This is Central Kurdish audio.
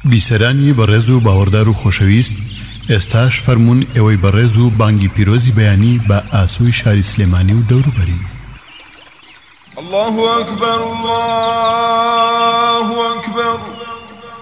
بیسەرانی بەڕێز و باوەڕدار و خۆشەویست، ئێستاش فەرموون ئێوەی بەڕێز و بانگی پیرۆزی بەیانی بە ئاسووی شاری سلێمانی و دەوروبەری. الله أكبر الله أكبر